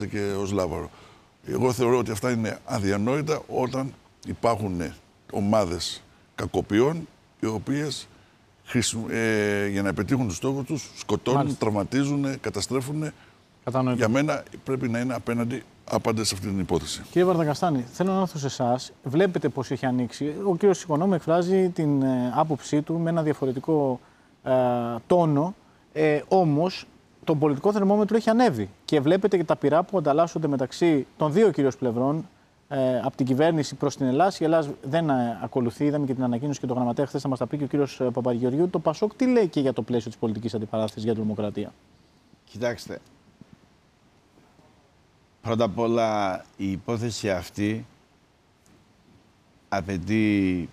και ως Λάβαρο. Εγώ θεωρώ ότι αυτά είναι αδιανόητα όταν υπάρχουν ομάδες κακοποιών οι οποίες για να πετύχουν τους στόχους τους σκοτώνουν, Μάλιστα. τραυματίζουν, καταστρέφουν. Κατανοητό. Για μένα πρέπει να είναι άπαντες σε αυτή την υπόθεση. Κύριε Βαρδακαστάνη, θέλω να έρθω σε εσάς. Βλέπετε πώς έχει ανοίξει. Ο κύριος Οικονόμου εκφράζει την άποψή του με ένα διαφορετικό τόνο. Όμως, το πολιτικό θερμόμετρο έχει ανέβει. Και βλέπετε και τα πυρά που ανταλλάσσονται μεταξύ των δύο κυρίως πλευρών από την κυβέρνηση προς την Ελλάδα. Η Ελλάδα δεν ακολουθεί. Είδαμε και την ανακοίνωση και το γραμματέα χθες, θα μας τα πει και ο κύριος Παπαγεωργίου. Το ΠΑΣΟΚ τι λέει και για το πλαίσιο της πολιτικής αντιπαράθεσης για τη δημοκρατία? Κοιτάξτε. Πρώτα απ' όλα η υπόθεση αυτή απαιτεί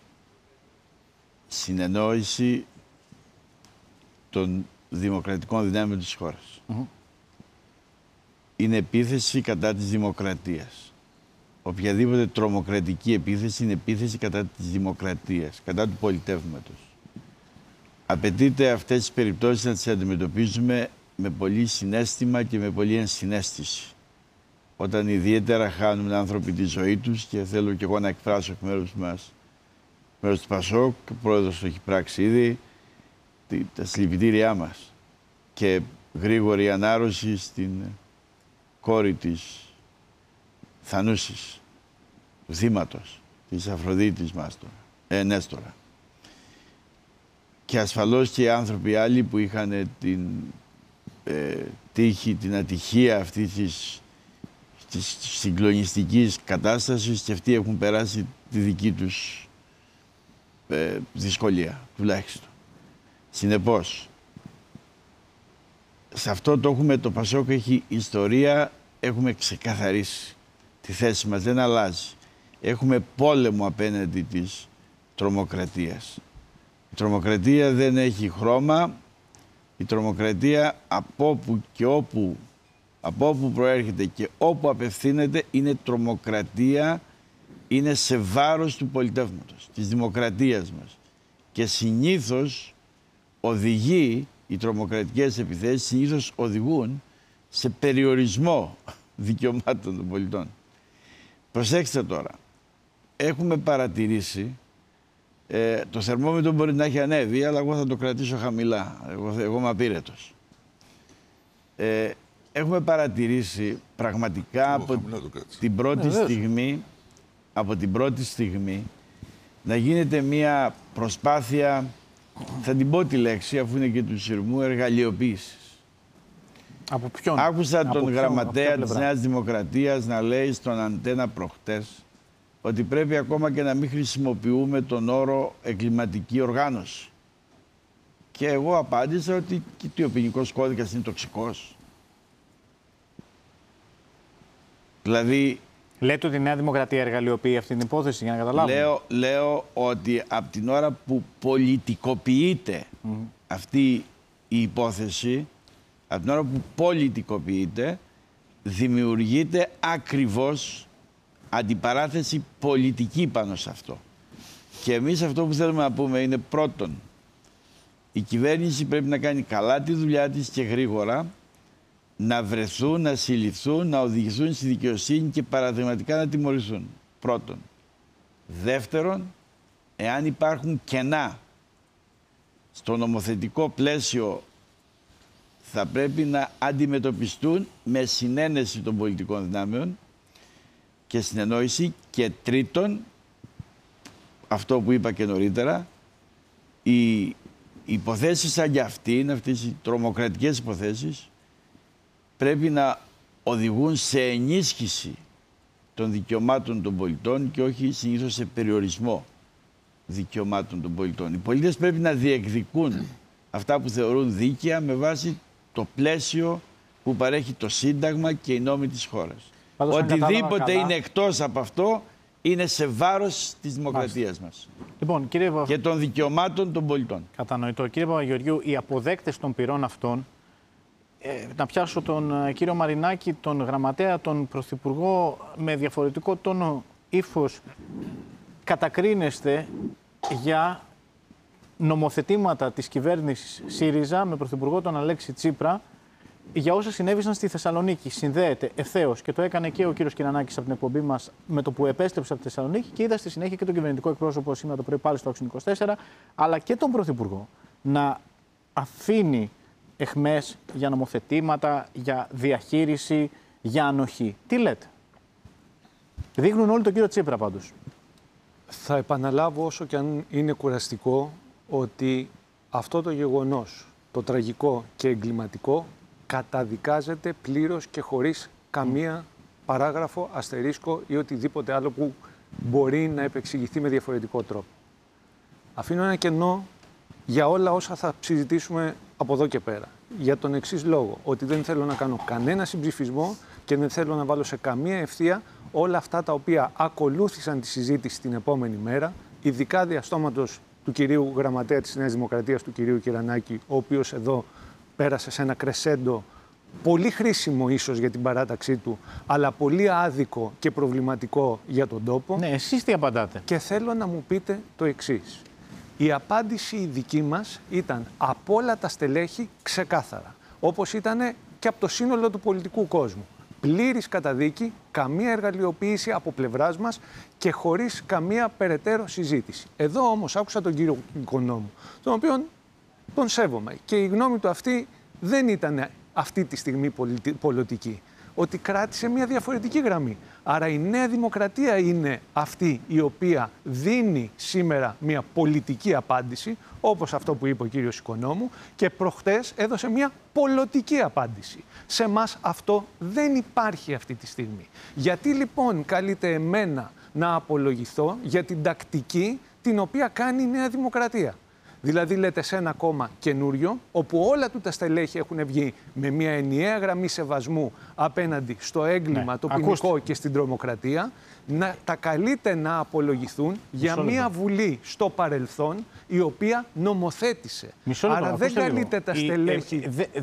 συνεννόηση των δημοκρατικών δυνάμεων της χώρας. Είναι επίθεση κατά της δημοκρατίας. Οποιαδήποτε τρομοκρατική επίθεση είναι επίθεση κατά της δημοκρατίας, κατά του πολιτεύματος. Απαιτείται αυτές τις περιπτώσεις να τις αντιμετωπίζουμε με πολύ συναίσθημα και με πολύ ενσυναίσθηση. Όταν ιδιαίτερα χάνουν άνθρωποι τη ζωή τους, και θέλω και εγώ να εκφράσω εκ μέρους μας, μέρους του ΠΑΣΟΚ, ο πρόεδρος το έχει πράξει ήδη, τα συλληπιτήριά μας και γρήγορη ανάρρωση στην κόρη της Θανούσης, του θύματος, της Αφροδίτης Νέστορα. Και ασφαλώς και οι άνθρωποι άλλοι που είχαν την τύχη, την ατυχία αυτής της συγκλονιστικής κατάστασης, και αυτοί έχουν περάσει τη δική τους δυσκολία, τουλάχιστον. Συνεπώς, σε αυτό το ΠΑΣΟΚ έχει ιστορία, έχουμε ξεκαθαρίσει τη θέση μας, δεν αλλάζει. Έχουμε πόλεμο απέναντι της τρομοκρατίας. Η τρομοκρατία δεν έχει χρώμα. Η τρομοκρατία από όπου προέρχεται και όπου απευθύνεται είναι τρομοκρατία, είναι σε βάρος του πολιτεύματος, της δημοκρατίας μας. Και συνήθως οι τρομοκρατικές επιθέσεις συνήθως οδηγούν σε περιορισμό δικαιωμάτων των πολιτών. Προσέξτε τώρα, έχουμε παρατηρήσει, το θερμόμετρο μπορεί να έχει ανέβει, αλλά εγώ θα το κρατήσω χαμηλά, εγώ είμαι απείρετος. Έχουμε παρατηρήσει πραγματικά από την πρώτη στιγμή να γίνεται μια προσπάθεια, θα την πω τη λέξη αφού είναι και του σειρμού, εργαλειοποίησης. Από ποιον? Άκουσα τον γραμματέα της Νέας Δημοκρατίας να λέει στον Αντένα προχτές ότι πρέπει ακόμα και να μην χρησιμοποιούμε τον όρο εγκληματική οργάνωση. Και εγώ απάντησα ότι ο ποινικός κώδικας είναι τοξικός. Δηλαδή... Λέτε ότι η Νέα Δημοκρατία εργαλειοποιεί αυτή την υπόθεση, για να καταλάβουμε. Λέω ότι από την ώρα που πολιτικοποιείται αυτή η υπόθεση, από την ώρα που πολιτικοποιείται, δημιουργείται ακριβώς αντιπαράθεση πολιτική πάνω σε αυτό. Και εμείς αυτό που θέλουμε να πούμε είναι, πρώτον, η κυβέρνηση πρέπει να κάνει καλά τη δουλειά της και γρήγορα, να βρεθούν, να συλληφθούν, να οδηγηθούν στη δικαιοσύνη και παραδειγματικά να τιμωρηθούν. Πρώτον. Δεύτερον, εάν υπάρχουν κενά στο νομοθετικό πλαίσιο, θα πρέπει να αντιμετωπιστούν με συνένεση των πολιτικών δυνάμεων και συνεννόηση. Και τρίτον, αυτό που είπα και νωρίτερα, οι υποθέσεις σαν για αυτές οι τρομοκρατικές υποθέσεις, πρέπει να οδηγούν σε ενίσχυση των δικαιωμάτων των πολιτών και όχι συνήθως σε περιορισμό δικαιωμάτων των πολιτών. Οι πολίτες πρέπει να διεκδικούν αυτά που θεωρούν δίκαια με βάση το πλαίσιο που παρέχει το Σύνταγμα και οι νόμοι της χώρας. Πάντως, οτιδήποτε είναι εκτός από αυτό είναι σε βάρος της δημοκρατίας μας. Λοιπόν, κύριε και των δικαιωμάτων των πολιτών. Κατανοητό. Κύριε Παπαγεωργίου, οι αποδέκτες των πυρών αυτών, να πιάσω τον κύριο Μαρινάκη, τον γραμματέα, τον πρωθυπουργό, με διαφορετικό τόνο ύφος, κατακρίνεστε για νομοθετήματα της κυβέρνησης ΣΥΡΙΖΑ με πρωθυπουργό τον Αλέξη Τσίπρα, για όσα συνέβησαν στη Θεσσαλονίκη. Συνδέεται ευθέως και το έκανε και ο κύριος Κυρανάκης από την εκπομπή μας με το που επέστρεψε από τη Θεσσαλονίκη και είδα στη συνέχεια και τον κυβερνητικό εκπρόσωπο σήμερα το πρωί πάλι στο Action 24, αλλά και τον Πρωθυπουργό να αφήνει αιχμές για νομοθετήματα, για διαχείριση, για ανοχή. Τι λέτε? Δείχνουν όλοι τον κύριο Τσίπρα πάντως. Θα επαναλάβω, όσο και αν είναι κουραστικό, ότι αυτό το γεγονός, το τραγικό και εγκληματικό, καταδικάζεται πλήρως και χωρίς καμία παράγραφο, αστερίσκο ή οτιδήποτε άλλο που μπορεί να επεξηγηθεί με διαφορετικό τρόπο. Αφήνω ένα κενό για όλα όσα θα συζητήσουμε από εδώ και πέρα. Για τον εξής λόγο, ότι δεν θέλω να κάνω κανένα συμψηφισμό και δεν θέλω να βάλω σε καμία ευθεία όλα αυτά τα οποία ακολούθησαν τη συζήτηση την επόμενη μέρα, ειδικά διαστόματος του κυρίου Γραμματέα της Νέας Δημοκρατίας, του κυρίου Κυρανάκη, ο οποίος εδώ πέρασε σε ένα κρεσέντο πολύ χρήσιμο ίσως για την παράταξή του, αλλά πολύ άδικο και προβληματικό για τον τόπο. Ναι, εσείς τι απαντάτε? Και θέλω να μου πείτε το εξής. Η απάντηση η δική μας ήταν από όλα τα στελέχη ξεκάθαρα, όπως ήταν και από το σύνολο του πολιτικού κόσμου. Πλήρης καταδίκη, καμία εργαλειοποίηση από πλευράς μας και χωρίς καμία περαιτέρω συζήτηση. Εδώ όμως άκουσα τον κύριο Οικονόμου, τον οποίον τον σέβομαι και η γνώμη του αυτή δεν ήταν αυτή τη στιγμή πολιτική. Ότι κράτησε μια διαφορετική γραμμή. Άρα η Νέα Δημοκρατία είναι αυτή η οποία δίνει σήμερα μια πολιτική απάντηση, όπως αυτό που είπε ο κύριος Οικονόμου, και προχτές έδωσε μια πολιτική απάντηση. Σε εμάς αυτό δεν υπάρχει αυτή τη στιγμή. Γιατί λοιπόν καλείται εμένα να απολογηθώ για την τακτική την οποία κάνει η Νέα Δημοκρατία? Δηλαδή λέτε σε ένα κόμμα καινούριο, όπου όλα του τα στελέχη έχουν βγει με μια ενιαία γραμμή σεβασμού απέναντι στο έγκλημα, το ποινικό και στην τρομοκρατία, να τα καλείται να απολογηθούν για μια Βουλή στο παρελθόν η οποία νομοθέτησε. Άρα δεν καλείται τα στελέχη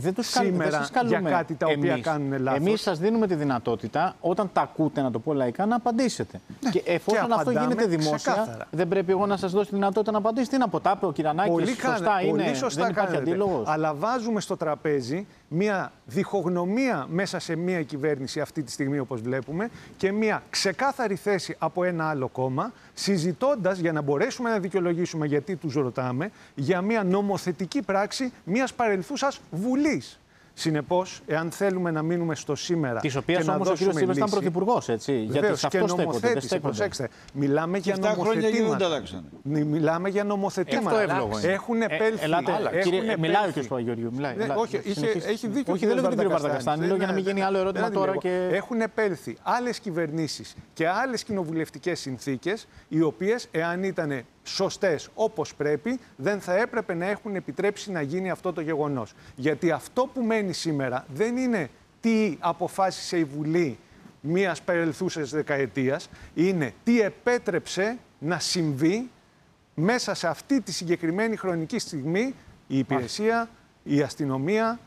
σήμερα για κάτι τα οποία κάνουν λάθος. Εμείς σας δίνουμε τη δυνατότητα, όταν τα ακούτε, να το πω λαϊκά, να απαντήσετε. Ναι. Και εφόσον αυτό γίνεται δημόσια, ξεκάθαρα, δεν πρέπει εγώ να σας δώσω τη δυνατότητα να απαντήσετε? Τι να πω, ο Κυρανάκης πολύ σωστά δεν υπάρχει αντίλογος? Αλλά βάζουμε στο τραπέζι μια διχογνωμία μέσα σε μια κυβέρνηση αυτή τη στιγμή, όπως βλέπουμε, και μια ξεκάθαρη θέση από ένα άλλο κόμμα, συζητώντας, για να μπορέσουμε να δικαιολογήσουμε γιατί τους ρωτάμε, για μια νομοθετική πράξη μιας παρελθούσας Βουλής. Συνεπώς, εάν θέλουμε να μείνουμε στο σήμερα. Της οποίας όμως ο κ. Τσίπρας ήταν πρωθυπουργός, έτσι. Γιατί σε αυτό στέκονται. Προσέξτε, μιλάμε για νομοθετήματα. Μιλάμε για νομοθετήματα. Έχουν επέλθει. Μιλάει ο κ. Παπαγεωργίου. Όχι, έχει δίκιο. Όχι, δεν λέω τον κ. Βαρδακαστάνη, λέω για να μην γίνει άλλο ερώτημα τώρα. Έχουν επέλθει άλλες κυβερνήσεις και άλλες κοινοβουλευτικές συνθήκες, οι οποίες, εάν ήταν σωστές όπως πρέπει, δεν θα έπρεπε να έχουν επιτρέψει να γίνει αυτό το γεγονός. Γιατί αυτό που μένει σήμερα δεν είναι τι αποφάσισε η Βουλή μιας παρελθούσας δεκαετίας, είναι τι επέτρεψε να συμβεί μέσα σε αυτή τη συγκεκριμένη χρονική στιγμή η υπηρεσία, η αστυνομία,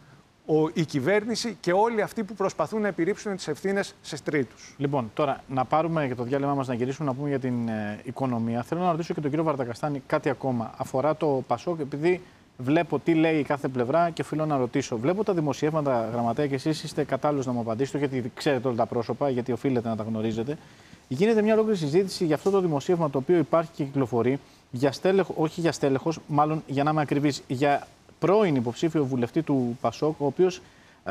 η κυβέρνηση και όλοι αυτοί που προσπαθούν να επιρρύψουν τις ευθύνες σε τρίτους. Λοιπόν, τώρα να πάρουμε για το διάλειμμα μας, να γυρίσουμε να πούμε για την οικονομία. Θέλω να ρωτήσω και τον κύριο Βαρδακαστάνη κάτι ακόμα. Αφορά το Πασόκ, επειδή βλέπω τι λέει η κάθε πλευρά και οφείλω να ρωτήσω. Βλέπω τα δημοσιεύματα, Γραμματέα, και εσείς είστε κατάλληλος να μου απαντήσετε, γιατί ξέρετε όλα τα πρόσωπα, γιατί οφείλετε να τα γνωρίζετε. Γίνεται μια ολόκληρη συζήτηση για αυτό το δημοσίευμα το οποίο υπάρχει και κυκλοφορεί, για στέλεχο, όχι για στέλεχος, μάλλον για να είμαι ακριβής, για πρώην υποψήφιο βουλευτή του Πασόκ, ο οποίος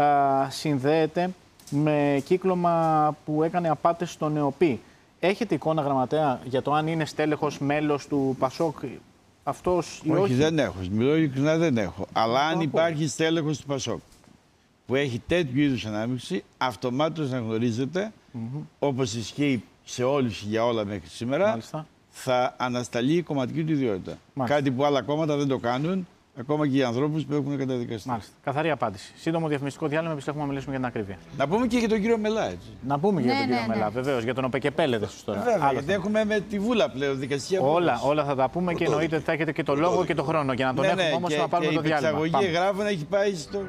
συνδέεται με κύκλωμα που έκανε απάτες στο ΝΕΟΠΗ. Έχετε εικόνα, Γραμματέα, για το αν είναι στέλεχος, μέλος του Πασόκ αυτός ή όχι? Όχι, δεν έχω. Μιλώ ειλικρινά, δεν έχω. Αλλά αν υπάρχει στέλεχος του Πασόκ που έχει τέτοιου είδους ανάμειξη, αυτομάτως να γνωρίζετε, όπως ισχύει σε όλους για όλα μέχρι σήμερα, μάλιστα, θα ανασταλεί η κομματική του ιδιότητα. Μάλιστα. Κάτι που άλλα κόμματα δεν το κάνουν. Ακόμα και οι ανθρώπους που έχουν καταδικαστεί. Μάλιστα. Καθαρή απάντηση. Σύντομο διαφημιστικό διάλειμμα, επιστρέφουμε να μιλήσουμε για την ακρίβεια. Να πούμε και για τον κύριο Μελά, έτσι. Να πούμε και για τον κύριο Μελά, βεβαίως. Για τον ΟΠΕΚΕΠΕΛΕ τώρα. Βέβαια, γιατί έχουμε με τη Βούλα πλέον δικαστική απόφαση. Όλα θα τα πούμε και εννοείται ότι θα έχετε και το λόγο και το χρόνο. Για να τον έχουμε όμως να πάρουμε το διάλειμμα. Η εξαγωγή γράφουν έχει πάει στο.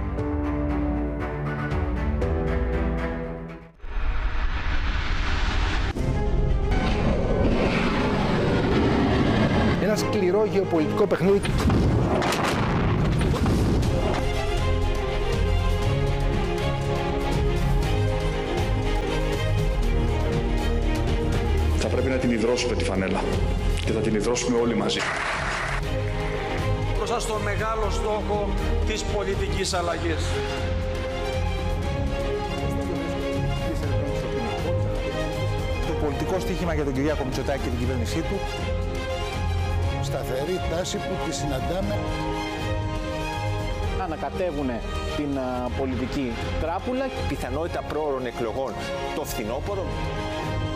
Ένα σκληρό γεωπολιτικό παιχνίδι. να την υδρώσουμε τη φανέλα και θα την υδρώσουμε όλοι μαζί. Μπροστά στο μεγάλο στόχο της πολιτικής αλλαγής. Το πολιτικό στοίχημα για τον Κυριάκο Μητσοτάκη και την κυβέρνησή του. Σταθερή τάση που τη συναντάμε. Ανακατεύουν την πολιτική τράπουλα. Πιθανότητα πρόωρων εκλογών το φθινόπωρο.